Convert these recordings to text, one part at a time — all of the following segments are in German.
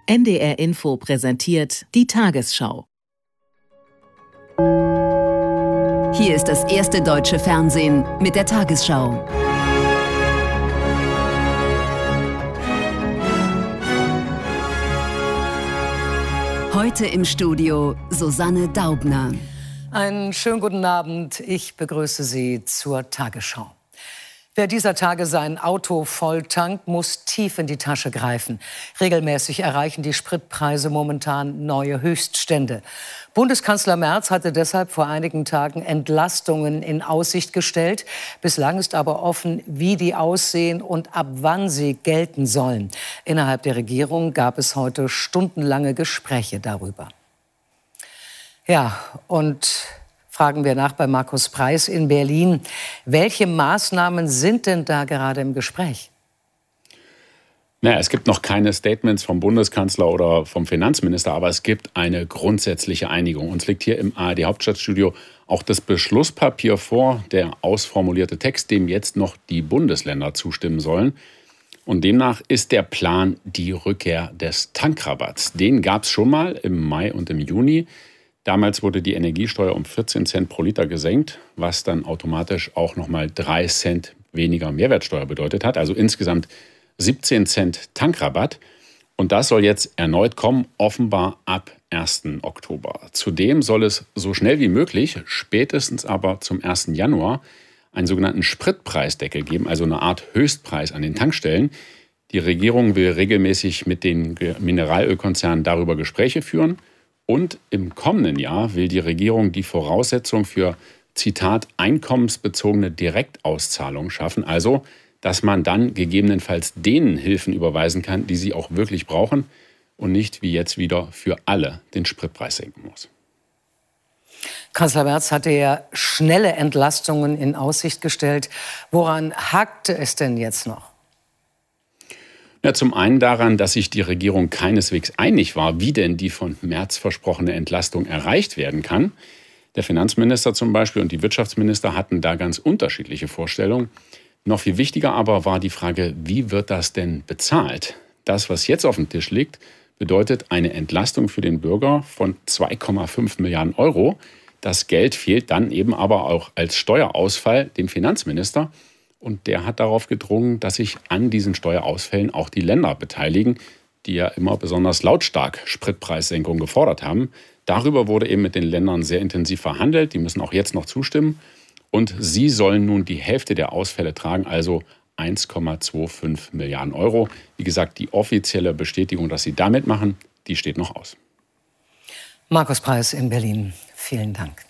NDR Info präsentiert die Tagesschau. Hier ist das erste deutsche Fernsehen mit der Tagesschau. Heute im Studio Susanne Daubner. Einen schönen guten Abend. Ich begrüße Sie zur Tagesschau. Wer dieser Tage sein Auto voll tankt, muss tief in die Tasche greifen. Regelmäßig erreichen die Spritpreise momentan neue Höchststände. Bundeskanzler Merz hatte deshalb vor einigen Tagen Entlastungen in Aussicht gestellt. Bislang ist aber offen, wie die aussehen und ab wann sie gelten sollen. Innerhalb der Regierung gab es heute stundenlange Gespräche darüber. Ja, und fragen wir nach bei Markus Preis in Berlin. Welche Maßnahmen sind denn da gerade im Gespräch? Es gibt noch keine Statements vom Bundeskanzler oder vom Finanzminister, aber es gibt eine grundsätzliche Einigung. Uns liegt hier im ARD-Hauptstadtstudio auch das Beschlusspapier vor, der ausformulierte Text, dem jetzt noch die Bundesländer zustimmen sollen. Und demnach ist der Plan die Rückkehr des Tankrabatts. Den gab es schon mal im Mai und im Juni. Damals wurde die Energiesteuer um 14 Cent pro Liter gesenkt, was dann automatisch auch nochmal 3 Cent weniger Mehrwertsteuer bedeutet hat. Also insgesamt 17 Cent Tankrabatt. Und das soll jetzt erneut kommen, offenbar ab 1. Oktober. Zudem soll es so schnell wie möglich, spätestens aber zum 1. Januar, einen sogenannten Spritpreisdeckel geben, also eine Art Höchstpreis an den Tankstellen. Die Regierung will regelmäßig mit den Mineralölkonzernen darüber Gespräche führen. Und im kommenden Jahr will die Regierung die Voraussetzung für, Zitat, einkommensbezogene Direktauszahlung schaffen. Also, dass man dann gegebenenfalls denen Hilfen überweisen kann, die sie auch wirklich brauchen und nicht wie jetzt wieder für alle den Spritpreis senken muss. Kanzler Merz hatte ja schnelle Entlastungen in Aussicht gestellt. Woran hakte es denn jetzt noch? Ja, zum einen daran, dass sich die Regierung keineswegs einig war, wie denn die von Merz versprochene Entlastung erreicht werden kann. Der Finanzminister zum Beispiel und die Wirtschaftsminister hatten da ganz unterschiedliche Vorstellungen. Noch viel wichtiger aber war die Frage, wie wird das denn bezahlt? Das, was jetzt auf dem Tisch liegt, bedeutet eine Entlastung für den Bürger von 2,5 Milliarden Euro. Das Geld fehlt dann eben aber auch als Steuerausfall dem Finanzminister. Und der hat darauf gedrungen, dass sich an diesen Steuerausfällen auch die Länder beteiligen, die ja immer besonders lautstark Spritpreissenkungen gefordert haben. Darüber wurde eben mit den Ländern sehr intensiv verhandelt. Die müssen auch jetzt noch zustimmen. Und sie sollen nun die Hälfte der Ausfälle tragen, also 1,25 Milliarden Euro. Wie gesagt, die offizielle Bestätigung, dass sie damit machen, die steht noch aus. Markus Preis in Berlin. Vielen Dank.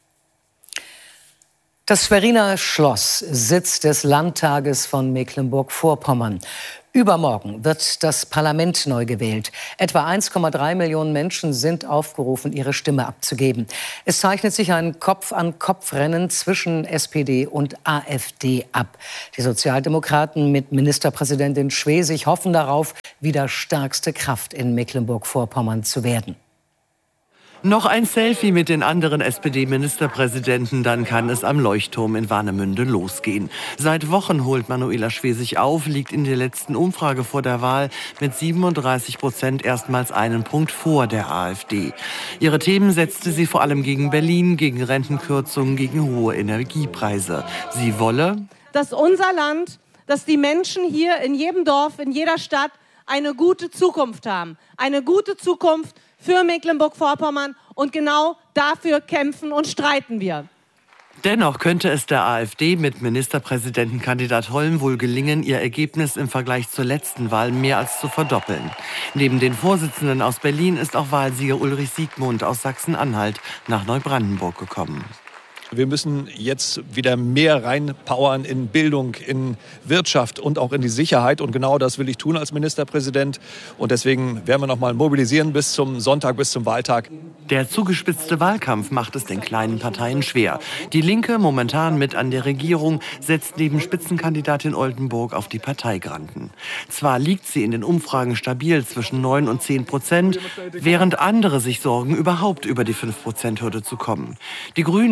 Das Schweriner Schloss, Sitz des Landtages von Mecklenburg-Vorpommern. Übermorgen wird das Parlament neu gewählt. Etwa 1,3 Millionen Menschen sind aufgerufen, ihre Stimme abzugeben. Es zeichnet sich ein Kopf-an-Kopf-Rennen zwischen SPD und AfD ab. Die Sozialdemokraten mit Ministerpräsidentin Schwesig hoffen darauf, wieder stärkste Kraft in Mecklenburg-Vorpommern zu werden. Noch ein Selfie mit den anderen SPD-Ministerpräsidenten, dann kann es am Leuchtturm in Warnemünde losgehen. Seit Wochen holt Manuela Schwesig auf, liegt in der letzten Umfrage vor der Wahl mit 37% erstmals einen Punkt vor der AfD. Ihre Themen setzte sie vor allem gegen Berlin, gegen Rentenkürzungen, gegen hohe Energiepreise. Sie wolle, dass unser Land, dass die Menschen hier in jedem Dorf, in jeder Stadt eine gute Zukunft haben. Eine gute Zukunft für Mecklenburg-Vorpommern, und genau dafür kämpfen und streiten wir. Dennoch könnte es der AfD mit Ministerpräsidentenkandidat Holm wohl gelingen, ihr Ergebnis im Vergleich zur letzten Wahl mehr als zu verdoppeln. Neben den Vorsitzenden aus Berlin ist auch Wahlsieger Ulrich Siegmund aus Sachsen-Anhalt nach Neubrandenburg gekommen. Wir müssen jetzt wieder mehr reinpowern in Bildung, in Wirtschaft und auch in die Sicherheit. Und genau das will ich tun als Ministerpräsident. Und deswegen werden wir noch mal mobilisieren bis zum Sonntag, bis zum Wahltag. Der zugespitzte Wahlkampf macht es den kleinen Parteien schwer. Die Linke, momentan mit an der Regierung, setzt neben Spitzenkandidatin Oldenburg auf die Parteigranden. Zwar liegt sie in den Umfragen stabil zwischen 9 und 10%, während andere sich sorgen, überhaupt über die 5%-Hürde zu kommen. Die Grünen haben deshalb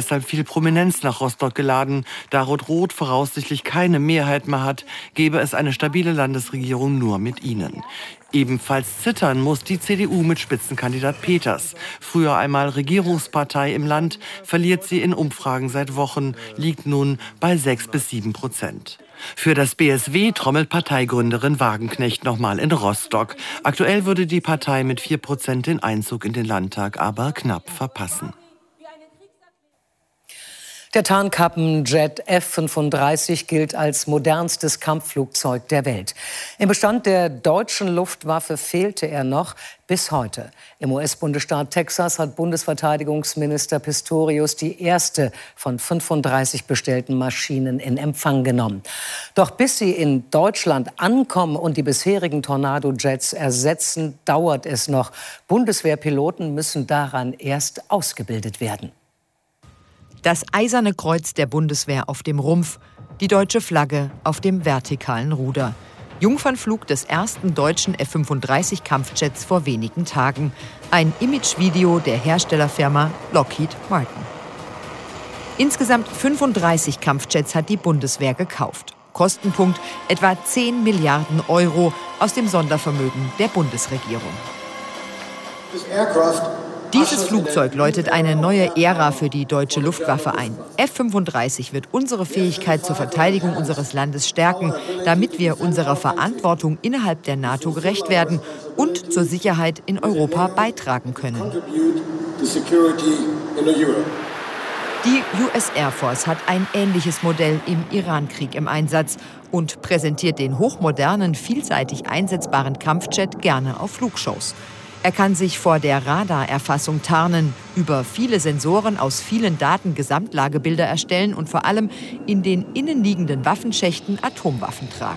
deshalb viel Prominenz nach Rostock geladen. Da Rot-Rot voraussichtlich keine Mehrheit mehr hat, gäbe es eine stabile Landesregierung nur mit ihnen. Ebenfalls zittern muss die CDU mit Spitzenkandidat Peters. Früher einmal Regierungspartei im Land, verliert sie in Umfragen seit Wochen, liegt nun bei 6-7%. Für das BSW trommelt Parteigründerin Wagenknecht nochmal in Rostock. Aktuell würde die Partei mit 4% den Einzug in den Landtag aber knapp verpassen. Der Tarnkappenjet F-35 gilt als modernstes Kampfflugzeug der Welt. Im Bestand der deutschen Luftwaffe fehlte er noch bis heute. Im US-Bundesstaat Texas hat Bundesverteidigungsminister Pistorius die erste von 35 bestellten Maschinen in Empfang genommen. Doch bis sie in Deutschland ankommen und die bisherigen Tornado-Jets ersetzen, dauert es noch. Bundeswehrpiloten müssen daran erst ausgebildet werden. Das eiserne Kreuz der Bundeswehr auf dem Rumpf, die deutsche Flagge auf dem vertikalen Ruder. Jungfernflug des ersten deutschen F-35-Kampfjets vor wenigen Tagen. Ein Imagevideo der Herstellerfirma Lockheed Martin. Insgesamt 35 Kampfjets hat die Bundeswehr gekauft. Kostenpunkt etwa 10 Milliarden Euro aus dem Sondervermögen der Bundesregierung. Dieses Flugzeug läutet eine neue Ära für die deutsche Luftwaffe ein. F-35 wird unsere Fähigkeit zur Verteidigung unseres Landes stärken, damit wir unserer Verantwortung innerhalb der NATO gerecht werden und zur Sicherheit in Europa beitragen können. Die US Air Force hat ein ähnliches Modell im Irankrieg im Einsatz und präsentiert den hochmodernen, vielseitig einsetzbaren Kampfjet gerne auf Flugshows. Er kann sich vor der Radarerfassung tarnen, über viele Sensoren aus vielen Daten Gesamtlagebilder erstellen und vor allem in den innenliegenden Waffenschächten Atomwaffen tragen.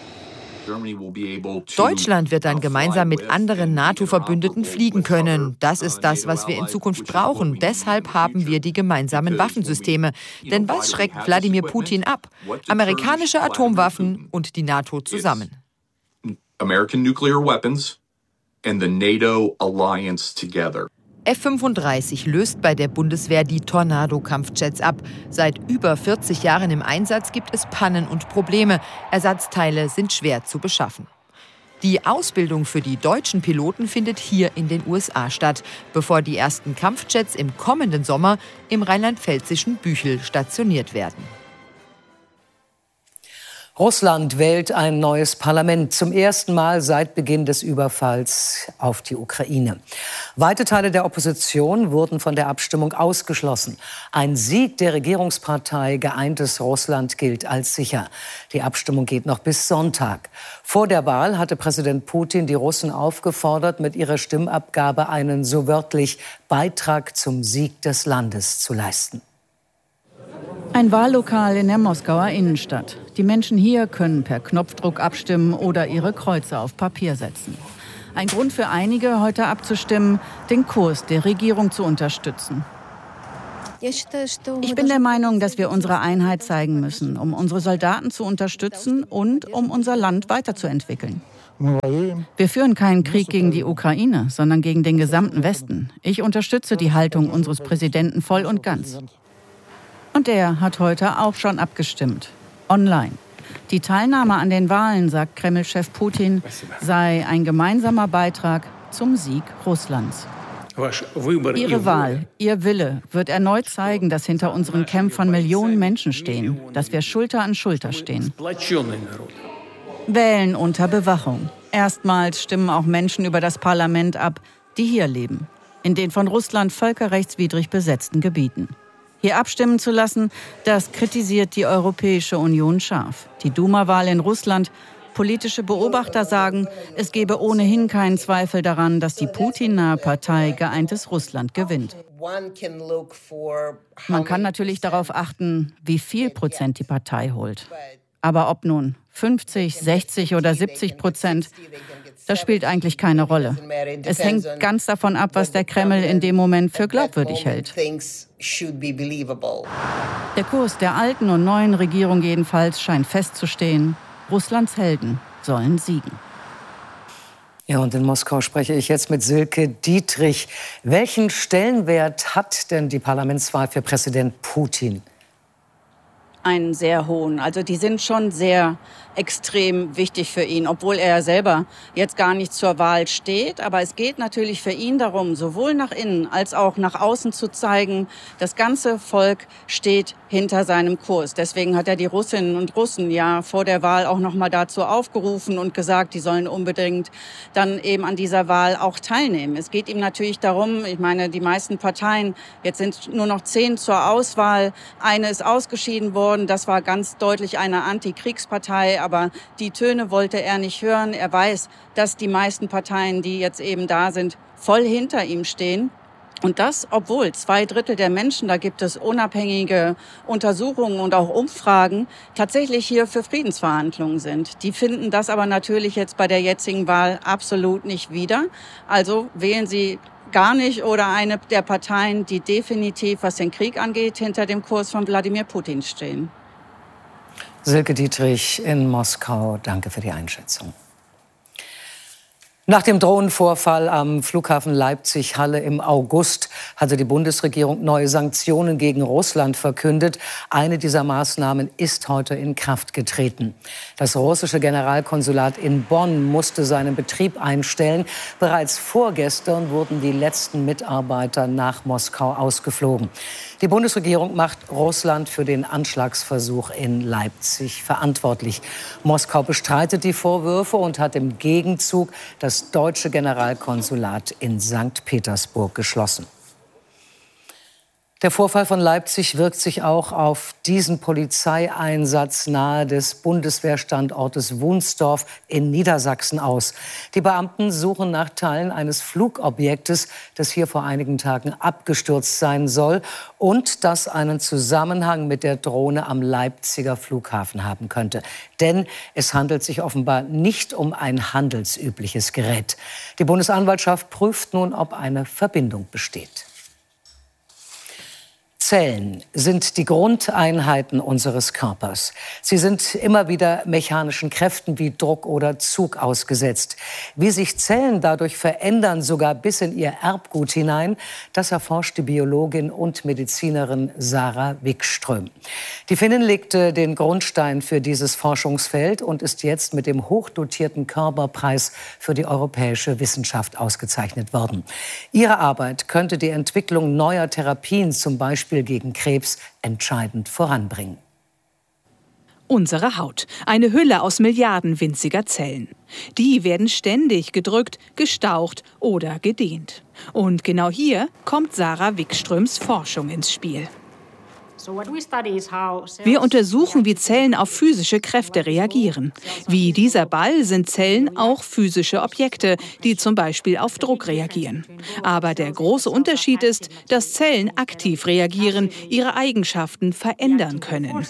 Deutschland wird dann gemeinsam mit anderen NATO-Verbündeten fliegen können. Das ist das, was wir in Zukunft brauchen. Deshalb haben wir die gemeinsamen Waffensysteme. Denn was schreckt Wladimir Putin ab? Amerikanische Atomwaffen und die NATO zusammen. American nuclear weapons and the NATO alliance together. F-35 löst bei der Bundeswehr die Tornado-Kampfjets ab. Seit über 40 Jahren im Einsatz gibt es Pannen und Probleme. Ersatzteile sind schwer zu beschaffen. Die Ausbildung für die deutschen Piloten findet hier in den USA statt, bevor die ersten Kampfjets im kommenden Sommer im rheinland-pfälzischen Büchel stationiert werden. Russland wählt ein neues Parlament, zum ersten Mal seit Beginn des Überfalls auf die Ukraine. Weite Teile der Opposition wurden von der Abstimmung ausgeschlossen. Ein Sieg der Regierungspartei Geeintes Russland gilt als sicher. Die Abstimmung geht noch bis Sonntag. Vor der Wahl hatte Präsident Putin die Russen aufgefordert, mit ihrer Stimmabgabe einen so wörtlich Beitrag zum Sieg des Landes zu leisten. Ein Wahllokal in der Moskauer Innenstadt. Die Menschen hier können per Knopfdruck abstimmen oder ihre Kreuze auf Papier setzen. Ein Grund für einige, heute abzustimmen, den Kurs der Regierung zu unterstützen. Ich bin der Meinung, dass wir unsere Einheit zeigen müssen, um unsere Soldaten zu unterstützen und um unser Land weiterzuentwickeln. Wir führen keinen Krieg gegen die Ukraine, sondern gegen den gesamten Westen. Ich unterstütze die Haltung unseres Präsidenten voll und ganz. Und er hat heute auch schon abgestimmt. Online. Die Teilnahme an den Wahlen, sagt Kreml-Chef Putin, sei ein gemeinsamer Beitrag zum Sieg Russlands. Ihre Wahl, Ihr Wille wird erneut zeigen, dass hinter unseren Kämpfern Millionen Menschen stehen, dass wir Schulter an Schulter stehen. Wählen unter Bewachung. Erstmals stimmen auch Menschen über das Parlament ab, die hier leben, in den von Russland völkerrechtswidrig besetzten Gebieten. Hier abstimmen zu lassen, das kritisiert die Europäische Union scharf. Die Duma-Wahl in Russland. Politische Beobachter sagen, es gebe ohnehin keinen Zweifel daran, dass die Putin-nahe Partei Geeintes Russland gewinnt. Man kann natürlich darauf achten, wie viel Prozent die Partei holt. Aber ob nun 50, 60 oder 70%, das spielt eigentlich keine Rolle. Es hängt ganz davon ab, was der Kreml in dem Moment für glaubwürdig hält. Der Kurs der alten und neuen Regierung jedenfalls scheint festzustehen. Russlands Helden sollen siegen. Ja, und in Moskau spreche ich jetzt mit Silke Dietrich. Welchen Stellenwert hat denn die Parlamentswahl für Präsident Putin? Einen sehr hohen. Also die sind schon sehr extrem wichtig für ihn, obwohl er selber jetzt gar nicht zur Wahl steht. Aber es geht natürlich für ihn darum, sowohl nach innen als auch nach außen zu zeigen, das ganze Volk steht hinter seinem Kurs. Deswegen hat er die Russinnen und Russen ja vor der Wahl auch noch mal dazu aufgerufen und gesagt, die sollen unbedingt dann eben an dieser Wahl auch teilnehmen. Es geht ihm natürlich darum, ich meine, die meisten Parteien, jetzt sind nur noch 10 zur Auswahl, eine ist ausgeschieden worden, das war ganz deutlich eine Antikriegspartei, aber die Töne wollte er nicht hören. Er weiß, dass die meisten Parteien, die jetzt eben da sind, voll hinter ihm stehen. Und das, obwohl 2/3 der Menschen, da gibt es unabhängige Untersuchungen und auch Umfragen, tatsächlich hier für Friedensverhandlungen sind. Die finden das aber natürlich jetzt bei der jetzigen Wahl absolut nicht wieder. Also wählen sie gar nicht oder eine der Parteien, die definitiv, was den Krieg angeht, hinter dem Kurs von Wladimir Putin stehen. Silke Dietrich in Moskau, danke für die Einschätzung. Nach dem Drohnenvorfall am Flughafen Leipzig-Halle im August hatte die Bundesregierung neue Sanktionen gegen Russland verkündet. Eine dieser Maßnahmen ist heute in Kraft getreten. Das russische Generalkonsulat in Bonn musste seinen Betrieb einstellen. Bereits vorgestern wurden die letzten Mitarbeiter nach Moskau ausgeflogen. Die Bundesregierung macht Russland für den Anschlagsversuch in Leipzig verantwortlich. Moskau bestreitet die Vorwürfe und hat im Gegenzug das deutsche Generalkonsulat in St. Petersburg geschlossen. Der Vorfall von Leipzig wirkt sich auch auf diesen Polizeieinsatz nahe des Bundeswehrstandortes Wunsdorf in Niedersachsen aus. Die Beamten suchen nach Teilen eines Flugobjektes, das hier vor einigen Tagen abgestürzt sein soll und das einen Zusammenhang mit der Drohne am Leipziger Flughafen haben könnte. Denn es handelt sich offenbar nicht um ein handelsübliches Gerät. Die Bundesanwaltschaft prüft nun, ob eine Verbindung besteht. Zellen sind die Grundeinheiten unseres Körpers. Sie sind immer wieder mechanischen Kräften wie Druck oder Zug ausgesetzt. Wie sich Zellen dadurch verändern, sogar bis in ihr Erbgut hinein, das erforscht die Biologin und Medizinerin Sarah Wikström. Die Finnin legte den Grundstein für dieses Forschungsfeld und ist jetzt mit dem hochdotierten Körperpreis für die europäische Wissenschaft ausgezeichnet worden. Ihre Arbeit könnte die Entwicklung neuer Therapien, zum Beispiel gegen Krebs, entscheidend voranbringen. Unsere Haut. Eine Hülle aus Milliarden winziger Zellen. Die werden ständig gedrückt, gestaucht oder gedehnt. Und genau hier kommt Sarah Wikströms Forschung ins Spiel. Wir untersuchen, wie Zellen auf physische Kräfte reagieren. Wie dieser Ball sind Zellen auch physische Objekte, die zum Beispiel auf Druck reagieren. Aber der große Unterschied ist, dass Zellen aktiv reagieren, ihre Eigenschaften verändern können.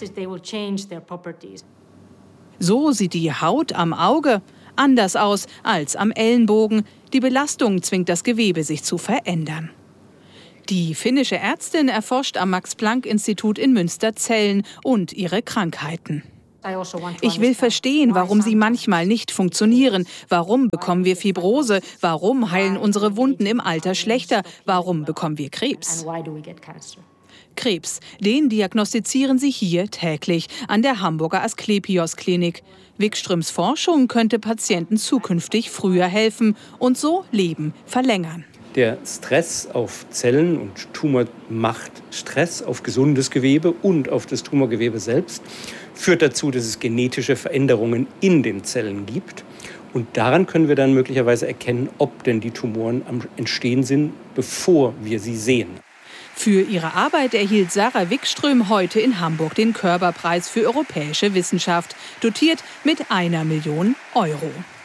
So sieht die Haut am Auge anders aus als am Ellenbogen. Die Belastung zwingt das Gewebe, sich zu verändern. Die finnische Ärztin erforscht am Max-Planck-Institut in Münster Zellen und ihre Krankheiten. Ich will verstehen, warum sie manchmal nicht funktionieren. Warum bekommen wir Fibrose? Warum heilen unsere Wunden im Alter schlechter? Warum bekommen wir Krebs? Krebs, den diagnostizieren sie hier täglich an der Hamburger Asklepios-Klinik. Wikströms Forschung könnte Patienten zukünftig früher helfen und so Leben verlängern. Der Stress auf Zellen und Tumor macht Stress auf gesundes Gewebe und auf das Tumorgewebe selbst, führt dazu, dass es genetische Veränderungen in den Zellen gibt. Und daran können wir dann möglicherweise erkennen, ob denn die Tumoren am Entstehen sind, bevor wir sie sehen. Für ihre Arbeit erhielt Sarah Wikström heute in Hamburg den Körperpreis für europäische Wissenschaft, dotiert mit 1 Million Euro.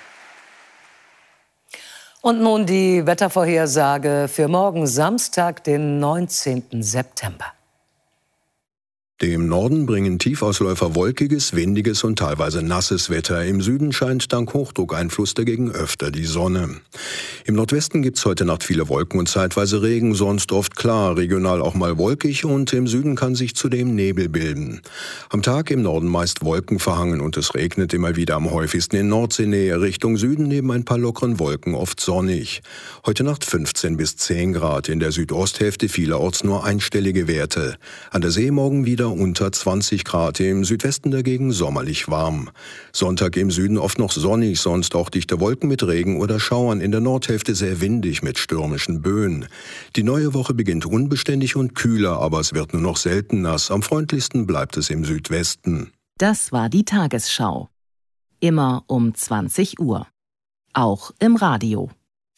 Und nun die Wettervorhersage für morgen Samstag, den 19. September. Dem Norden bringen Tiefausläufer wolkiges, windiges und teilweise nasses Wetter. Im Süden scheint dank Hochdruckeinfluss dagegen öfter die Sonne. Im Nordwesten gibt's heute Nacht viele Wolken und zeitweise Regen, sonst oft klar, regional auch mal wolkig und im Süden kann sich zudem Nebel bilden. Am Tag im Norden meist wolkenverhangen und es regnet immer wieder, am häufigsten in Nordseenähe. Richtung Süden neben ein paar lockeren Wolken oft sonnig. Heute Nacht 15 bis 10 Grad, in der Südosthälfte vielerorts nur einstellige Werte. An der See morgen wieder unter 20 Grad, im Südwesten dagegen sommerlich warm. Sonntag im Süden oft noch sonnig, sonst auch dichte Wolken mit Regen oder Schauern, in der Nordhälfte sehr windig mit stürmischen Böen. Die neue Woche beginnt unbeständig und kühler, aber es wird nur noch selten nass. Am freundlichsten bleibt es im Südwesten. Das war die Tagesschau. Immer um 20 Uhr. Auch im Radio.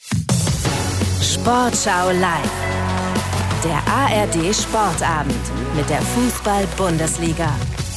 Sportschau live. Der ARD Sportabend mit der Fußball-Bundesliga.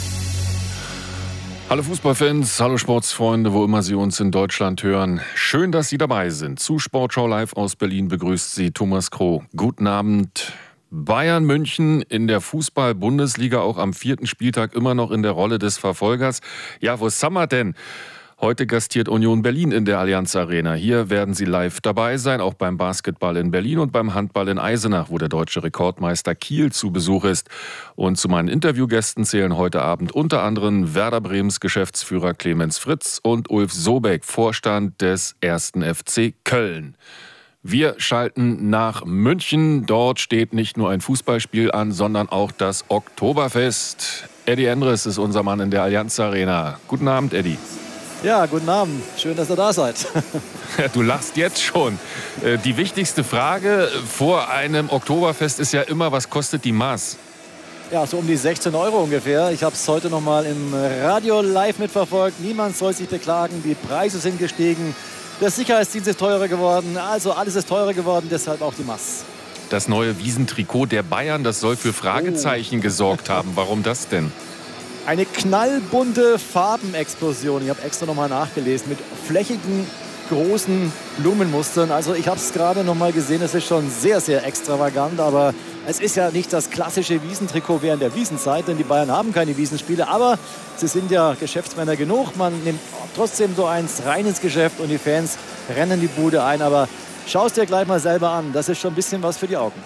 Hallo Fußballfans, hallo Sportsfreunde, wo immer Sie uns in Deutschland hören. Schön, dass Sie dabei sind. Zu Sportschau live aus Berlin begrüßt Sie Thomas Kroh. Guten Abend. Bayern München in der Fußball-Bundesliga auch am 4. Spieltag immer noch in der Rolle des Verfolgers. Ja, wo sind wir denn? Heute gastiert Union Berlin in der Allianz Arena. Hier werden sie live dabei sein, auch beim Basketball in Berlin und beim Handball in Eisenach, wo der deutsche Rekordmeister Kiel zu Besuch ist. Und zu meinen Interviewgästen zählen heute Abend unter anderem Werder Bremens Geschäftsführer Clemens Fritz und Ulf Sobeck, Vorstand des 1. FC Köln. Wir schalten nach München. Dort steht nicht nur ein Fußballspiel an, sondern auch das Oktoberfest. Eddie Endres ist unser Mann in der Allianz Arena. Guten Abend, Eddie. Ja, guten Abend. Schön, dass ihr da seid. Du lachst jetzt schon. Die wichtigste Frage vor einem Oktoberfest ist ja immer, was kostet die Maß? Ja, so um die 16 € ungefähr. Ich habe es heute noch mal im Radio live mitverfolgt. Niemand soll sich beklagen. Die Preise sind gestiegen. Der Sicherheitsdienst ist teurer geworden. Also alles ist teurer geworden, deshalb auch die Maß. Das neue Wiesentrikot der Bayern, das soll für Fragezeichen gesorgt haben. Warum das denn? Eine knallbunte Farbenexplosion. Ich habe extra nochmal nachgelesen mit flächigen, großen Blumenmustern. Also ich habe es gerade nochmal gesehen. Es ist schon sehr, sehr extravagant. Aber es ist ja nicht das klassische Wiesentrikot während der Wiesenzeit. Denn die Bayern haben keine Wiesenspiele. Aber sie sind ja Geschäftsmänner genug. Man nimmt trotzdem so eins rein ins Geschäft. Und die Fans rennen die Bude ein. Aber schau es dir gleich mal selber an. Das ist schon ein bisschen was für die Augen.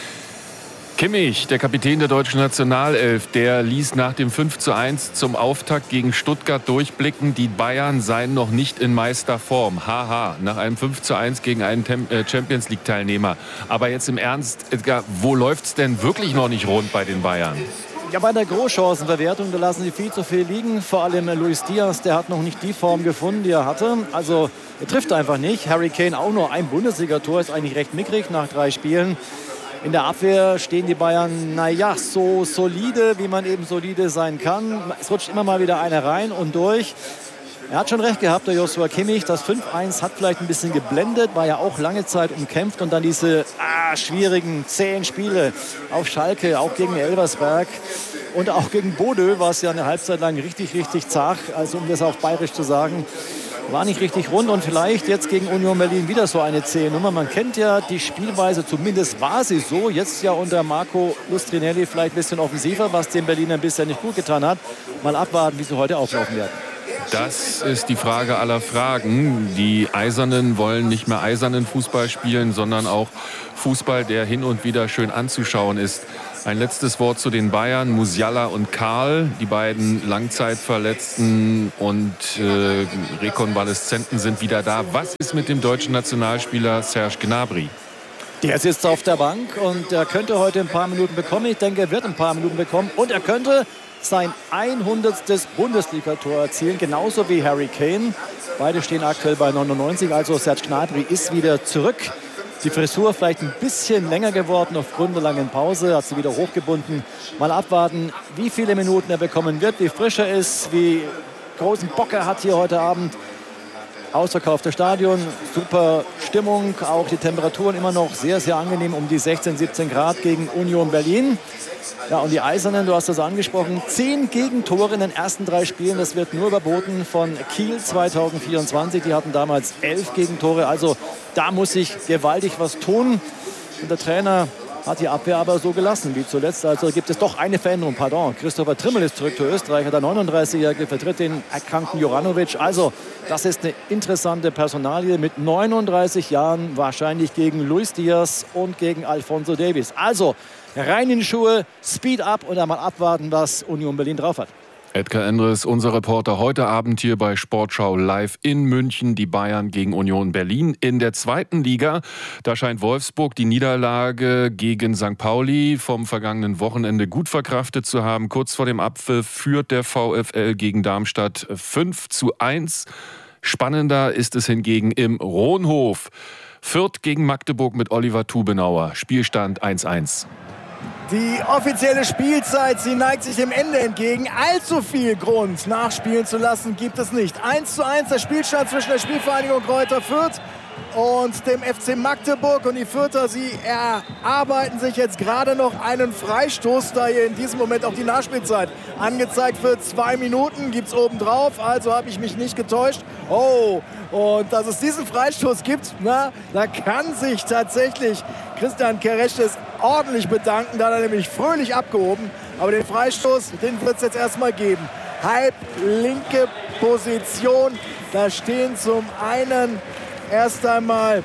Kimmich, der Kapitän der deutschen Nationalelf, der ließ nach dem 5:1 zum Auftakt gegen Stuttgart durchblicken, die Bayern seien noch nicht in Meisterform. Haha, nach einem 5:1 gegen einen Champions-League-Teilnehmer. Aber jetzt im Ernst, Edgar, wo läuft's denn wirklich noch nicht rund bei den Bayern? Ja, bei der Großchancenverwertung, da lassen sie viel zu viel liegen. Vor allem Luis Diaz, der hat noch nicht die Form gefunden, die er hatte. Also er trifft einfach nicht. Harry Kane auch nur ein Bundesligator, ist eigentlich recht mickrig nach 3 Spielen. In der Abwehr stehen die Bayern, naja, so solide, wie man eben solide sein kann. Es rutscht immer mal wieder einer rein und durch. Er hat schon recht gehabt, der Joshua Kimmich. Das 5:1 hat vielleicht ein bisschen geblendet, war ja auch lange Zeit umkämpft. Und dann diese schwierigen, zähen Spiele auf Schalke, auch gegen Elversberg. Und auch gegen Bodø war es ja eine Halbzeit lang richtig, richtig zart. Also um das auch bayerisch zu sagen, war nicht richtig rund. Und vielleicht jetzt gegen Union Berlin wieder so eine zähe Nummer. Man kennt ja die Spielweise, zumindest war sie so. Jetzt ja unter Marco Lustrinelli vielleicht ein bisschen offensiver, was den Berlinern bisher nicht gut getan hat. Mal abwarten, wie sie heute auflaufen werden. Das ist die Frage aller Fragen. Die Eisernen wollen nicht mehr eisernen Fußball spielen, sondern auch Fußball, der hin und wieder schön anzuschauen ist. Ein letztes Wort zu den Bayern. Musiala und Karl, die beiden Langzeitverletzten und Rekonvaleszenten sind wieder da. Was ist mit dem deutschen Nationalspieler Serge Gnabry? Der sitzt auf der Bank und er könnte heute ein paar Minuten bekommen. Ich denke, er wird ein paar Minuten bekommen. Und er könnte sein 100. Bundesligator erzielen, genauso wie Harry Kane. Beide stehen aktuell bei 99, also Serge Gnabry ist wieder zurück. Die Frisur vielleicht ein bisschen länger geworden aufgrund der langen Pause, hat sie wieder hochgebunden. Mal abwarten, wie viele Minuten er bekommen wird, wie frisch er ist, wie großen Bock er hat hier heute Abend. Ausverkauftes Stadion, super Stimmung, auch die Temperaturen immer noch sehr, sehr angenehm, um die 16, 17 Grad gegen Union Berlin. Ja, und die Eisernen, du hast das angesprochen, 10 Gegentore in den ersten 3 Spielen. Das wird nur überboten von Kiel 2024. Die hatten damals 11 Gegentore. Also da muss sich gewaltig was tun. Und der Trainer hat die Abwehr aber so gelassen wie zuletzt. Also gibt es doch eine Veränderung. Christopher Trimmel ist zurück, der Österreicher, der 39-Jährige, vertritt den erkrankten Juranovic. Also das ist eine interessante Personalie mit 39 Jahren, wahrscheinlich gegen Luis Diaz und gegen Alphonso Davies. Also rein in die Schuhe, Speed up und einmal abwarten, was Union Berlin drauf hat. Edgar Endres, unser Reporter, heute Abend hier bei Sportschau live in München. Die Bayern gegen Union Berlin. In der zweiten Liga, da scheint Wolfsburg die Niederlage gegen St. Pauli vom vergangenen Wochenende gut verkraftet zu haben. Kurz vor dem Abpfiff führt der VfL gegen Darmstadt 5:1. Spannender ist es hingegen im Rohnhof. Fürth gegen Magdeburg mit Oliver Tubenauer. Spielstand 1:1. Die offizielle Spielzeit, sie neigt sich dem Ende entgegen. Allzu viel Grund, nachspielen zu lassen, gibt es nicht. 1:1 der Spielstand zwischen der Spielvereinigung Greuther Fürth und dem FC Magdeburg. Und die Fürther, sie erarbeiten sich jetzt gerade noch einen Freistoß, da hier in diesem Moment auch die Nachspielzeit angezeigt wird. 2 Minuten gibt es obendrauf, also habe ich mich nicht getäuscht. Oh, und dass es diesen Freistoß gibt, na, da kann sich tatsächlich Christian Kerestes ordentlich bedanken. Da hat er nämlich fröhlich abgehoben. Aber den Freistoß, den wird es jetzt erstmal geben. Halblinke Position. Da stehen zum einen erst einmal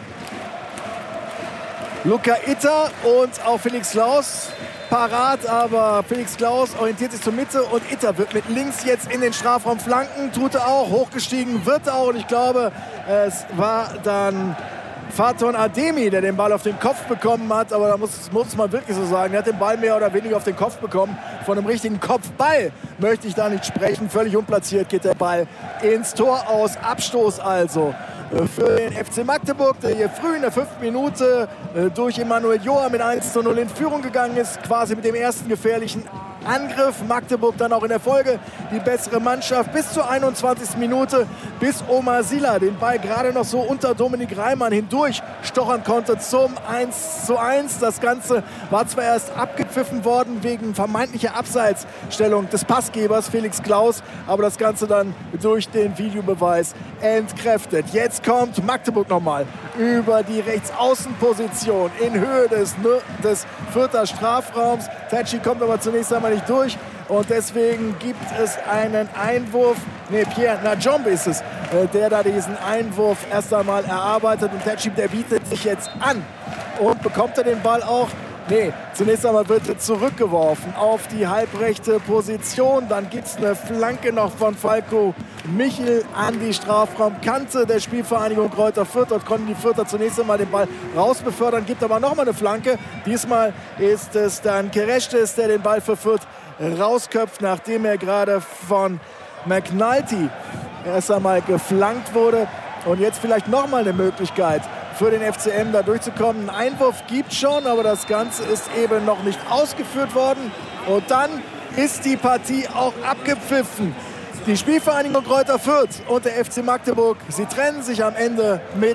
Luca Itter und auch Felix Klaus parat, aber Felix Klaus orientiert sich zur Mitte und Itter wird mit links jetzt in den Strafraum flanken, tut er auch, hochgestiegen wird er auch und ich glaube, es war dann Faton Ademi, der den Ball auf den Kopf bekommen hat, aber da muss man wirklich so sagen, er hat den Ball mehr oder weniger auf den Kopf bekommen. Von einem richtigen Kopfball möchte ich da nicht sprechen, völlig unplatziert geht der Ball ins Tor aus, Abstoß also für den FC Magdeburg, der hier früh in der 5. Minute durch Emanuel Joa mit 1:0 in Führung gegangen ist, quasi mit dem ersten gefährlichen Angriff. Magdeburg dann auch in der Folge die bessere Mannschaft bis zur 21. Minute, bis Omar Sila den Ball gerade noch so unter Dominik Reimann hindurch stochern konnte zum 1:1. Das Ganze war zwar erst abgepfiffen worden wegen vermeintlicher Abseitsstellung des Passgebers Felix Klaus, aber das Ganze dann durch den Videobeweis entkräftet. Jetzt kommt Magdeburg nochmal über die Rechtsaußenposition in Höhe des Fürther Strafraums. Tetschi kommt aber zunächst einmal nicht durch und deswegen gibt es einen Einwurf. Pierre Najombe ist es, der da diesen Einwurf erst einmal erarbeitet und Tetschi, der bietet sich jetzt an und bekommt er den Ball auch. Zunächst einmal wird er zurückgeworfen auf die halbrechte Position. Dann gibt es eine Flanke noch von Falco Michel an die Strafraumkante der Spielvereinigung Greuther Fürth. Dort konnten die Fürther zunächst einmal den Ball rausbefördern, gibt aber nochmal eine Flanke. Diesmal ist es dann Kerestes, der den Ball für Fürth rausköpft, nachdem er gerade von McNulty erst einmal geflankt wurde. Und jetzt vielleicht nochmal eine Möglichkeit für den FCM da durchzukommen. Ein Einwurf gibt schon, aber das Ganze ist eben noch nicht ausgeführt worden. Und dann ist die Partie auch abgepfiffen. Die Spielvereinigung Greuther Fürth und der FC Magdeburg, sie trennen sich am Ende mit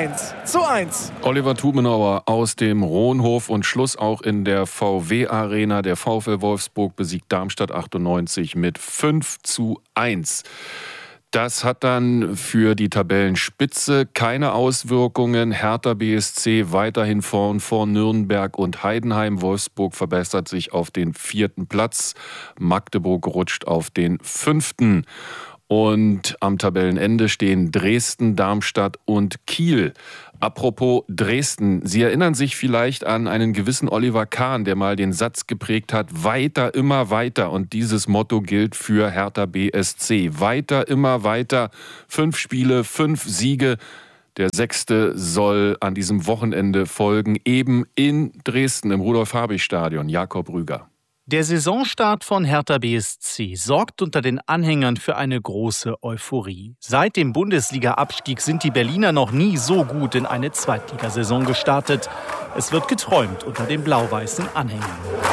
1:1. Oliver Tubenauer aus dem Rohnhof und Schluss auch in der VW-Arena. Der VfL Wolfsburg besiegt Darmstadt 98 mit 5:1. Das hat dann für die Tabellenspitze keine Auswirkungen. Hertha BSC weiterhin vorn vor Nürnberg und Heidenheim. Wolfsburg verbessert sich auf den 4. Platz. Magdeburg rutscht auf den 5. Und am Tabellenende stehen Dresden, Darmstadt und Kiel. Apropos Dresden, Sie erinnern sich vielleicht an einen gewissen Oliver Kahn, der mal den Satz geprägt hat, weiter, immer weiter. Und dieses Motto gilt für Hertha BSC. Weiter, immer weiter. 5 Spiele, 5 Siege. Der 6. soll an diesem Wochenende folgen, eben in Dresden im Rudolf-Habich-Stadion. Jakob Rüger. Der Saisonstart von Hertha BSC sorgt unter den Anhängern für eine große Euphorie. Seit dem Bundesliga-Abstieg sind die Berliner noch nie so gut in eine Zweitligasaison gestartet. Es wird geträumt unter den blau-weißen Anhängern.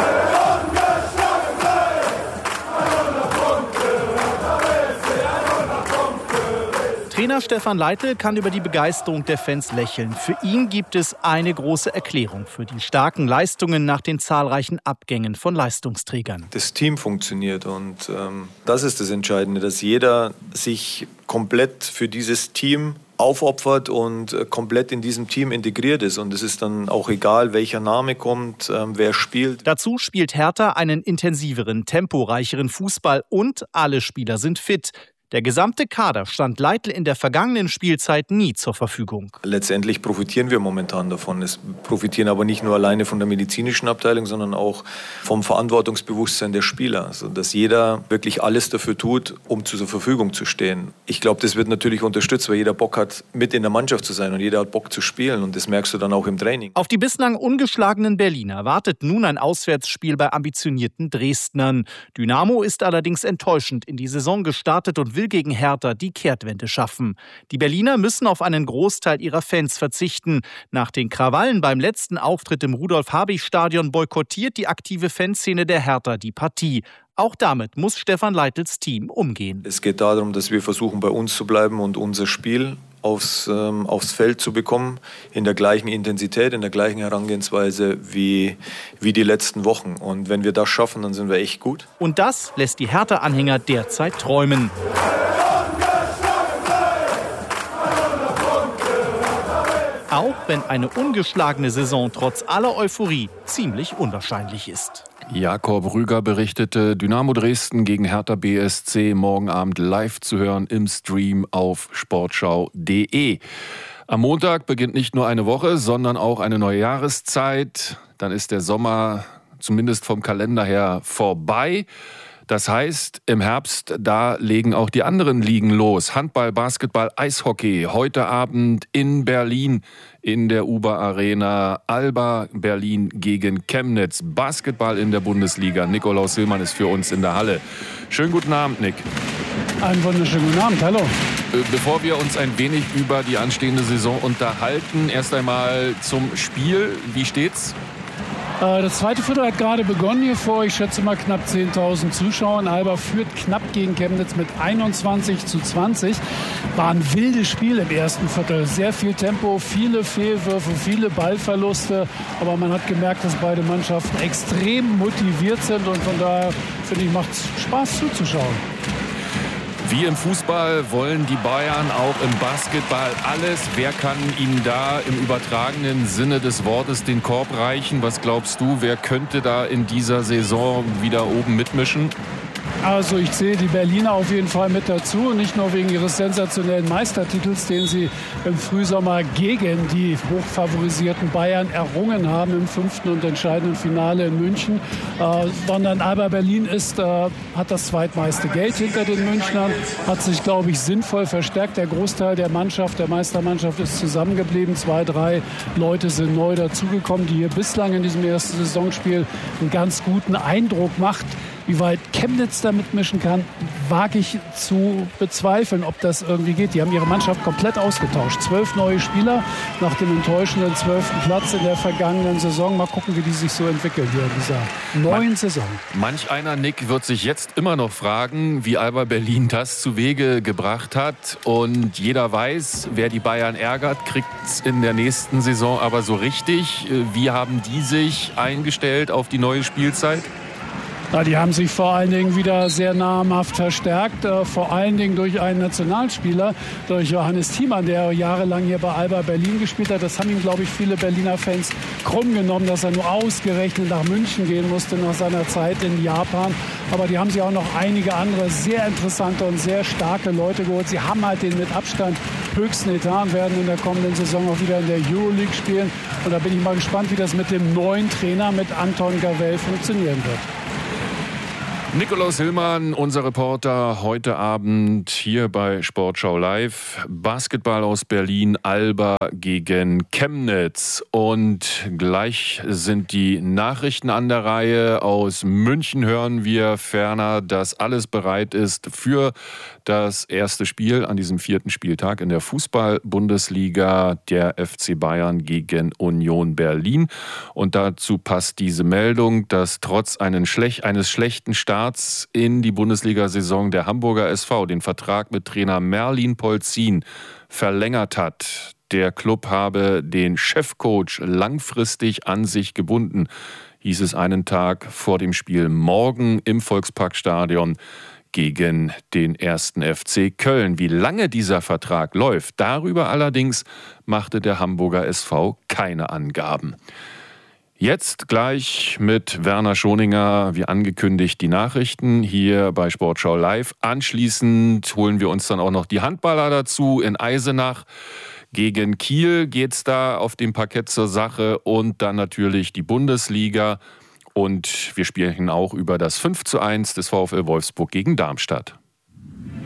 Trainer Stefan Leitl kann über die Begeisterung der Fans lächeln. Für ihn gibt es eine große Erklärung für die starken Leistungen nach den zahlreichen Abgängen von Leistungsträgern. Das Team funktioniert und das ist das Entscheidende, dass jeder sich komplett für dieses Team aufopfert und komplett in diesem Team integriert ist. Und es ist dann auch egal, welcher Name kommt, wer spielt. Dazu spielt Hertha einen intensiveren, temporeicheren Fußball und alle Spieler sind fit. Der gesamte Kader stand Leitl in der vergangenen Spielzeit nie zur Verfügung. Letztendlich profitieren wir momentan davon. Es profitieren aber nicht nur alleine von der medizinischen Abteilung, sondern auch vom Verantwortungsbewusstsein der Spieler. Also, dass jeder wirklich alles dafür tut, um zur Verfügung zu stehen. Ich glaube, das wird natürlich unterstützt, weil jeder Bock hat, mit in der Mannschaft zu sein und jeder hat Bock zu spielen. Und das merkst du dann auch im Training. Auf die bislang ungeschlagenen Berliner wartet nun ein Auswärtsspiel bei ambitionierten Dresdnern. Dynamo ist allerdings enttäuschend in die Saison gestartet und will gegen Hertha die Kehrtwende schaffen. Die Berliner müssen auf einen Großteil ihrer Fans verzichten. Nach den Krawallen beim letzten Auftritt im Rudolf-Habich-Stadion boykottiert die aktive Fanszene der Hertha die Partie. Auch damit muss Stefan Leitls Team umgehen. Es geht darum, dass wir versuchen, bei uns zu bleiben und unser Spiel aufs Feld zu bekommen, in der gleichen Intensität, in der gleichen Herangehensweise wie die letzten Wochen. Und wenn wir das schaffen, dann sind wir echt gut. Und das lässt die Hertha-Anhänger derzeit träumen. Auch wenn eine ungeschlagene Saison trotz aller Euphorie ziemlich unwahrscheinlich ist. Jakob Rüger berichtete, Dynamo Dresden gegen Hertha BSC morgen Abend live zu hören im Stream auf sportschau.de. Am Montag beginnt nicht nur eine Woche, sondern auch eine neue Jahreszeit. Dann ist der Sommer zumindest vom Kalender her vorbei. Das heißt, im Herbst, da legen auch die anderen Ligen los. Handball, Basketball, Eishockey. Heute Abend in Berlin in der Uber Arena. Alba Berlin gegen Chemnitz. Basketball in der Bundesliga. Nikolaus Hillmann ist für uns in der Halle. Schönen guten Abend, Nick. Einen wunderschönen guten Abend, hallo. Bevor wir uns ein wenig über die anstehende Saison unterhalten, erst einmal zum Spiel. Wie steht's? Das zweite Viertel hat gerade begonnen hier vor, ich schätze mal knapp 10.000 Zuschauern. Alba führt knapp gegen Chemnitz mit 21:20. War ein wildes Spiel im ersten Viertel. Sehr viel Tempo, viele Fehlwürfe, viele Ballverluste. Aber man hat gemerkt, dass beide Mannschaften extrem motiviert sind. Und von daher, finde ich, macht es Spaß zuzuschauen. Wie im Fußball wollen die Bayern auch im Basketball alles. Wer kann ihnen da im übertragenen Sinne des Wortes den Korb reichen? Was glaubst du, wer könnte da in dieser Saison wieder oben mitmischen? Also ich sehe die Berliner auf jeden Fall mit dazu. Nicht nur wegen ihres sensationellen Meistertitels, den sie im Frühsommer gegen die hochfavorisierten Bayern errungen haben im 5. und entscheidenden Finale in München, sondern Alba Berlin hat das zweitmeiste Geld hinter den Münchnern, hat sich, glaube ich, sinnvoll verstärkt. Der Großteil der Mannschaft, der Meistermannschaft ist zusammengeblieben. 2, 3 Leute sind neu dazugekommen, die hier bislang in diesem ersten Saisonspiel einen ganz guten Eindruck macht. Wie weit Chemnitz da mitmischen kann, wage ich zu bezweifeln, ob das irgendwie geht. Die haben ihre Mannschaft komplett ausgetauscht. 12 neue Spieler nach dem enttäuschenden 12. Platz in der vergangenen Saison. Mal gucken, wie die sich so entwickeln hier in dieser neuen Saison. Manch einer, Nick, wird sich jetzt immer noch fragen, wie Alba Berlin das zu Wege gebracht hat. Und jeder weiß, wer die Bayern ärgert, kriegt es in der nächsten Saison aber so richtig. Wie haben die sich eingestellt auf die neue Spielzeit? Ja, die haben sich vor allen Dingen wieder sehr namhaft verstärkt, vor allen Dingen durch einen Nationalspieler, durch Johannes Thiemann, der jahrelang hier bei Alba Berlin gespielt hat. Das haben ihm, glaube ich, viele Berliner Fans krumm genommen, dass er nur ausgerechnet nach München gehen musste nach seiner Zeit in Japan. Aber die haben sich auch noch einige andere sehr interessante und sehr starke Leute geholt. Sie haben halt den mit Abstand höchsten Etat und werden in der kommenden Saison auch wieder in der Euroleague spielen. Und da bin ich mal gespannt, wie das mit dem neuen Trainer, mit Anton Gavel, funktionieren wird. Nikolaus Hillmann, unser Reporter, heute Abend hier bei Sportschau Live. Basketball aus Berlin, Alba gegen Chemnitz. Und gleich sind die Nachrichten an der Reihe. Aus München hören wir ferner, dass alles bereit ist für das erste Spiel an diesem 4. Spieltag in der Fußball-Bundesliga, der FC Bayern gegen Union Berlin. Und dazu passt diese Meldung, dass trotz eines schlechten Starts in die Bundesliga-Saison der Hamburger SV den Vertrag mit Trainer Merlin Polzin verlängert hat. Der Club habe den Chefcoach langfristig an sich gebunden, hieß es einen Tag vor dem Spiel morgen im Volksparkstadion gegen den 1. FC Köln. Wie lange dieser Vertrag läuft, darüber allerdings machte der Hamburger SV keine Angaben. Jetzt gleich mit Werner Schoninger, wie angekündigt, die Nachrichten hier bei Sportschau Live. Anschließend holen wir uns dann auch noch die Handballer dazu in Eisenach. Gegen Kiel geht's da auf dem Parkett zur Sache und dann natürlich die Bundesliga. Und wir sprechen auch über das 5:1 des VfL Wolfsburg gegen Darmstadt.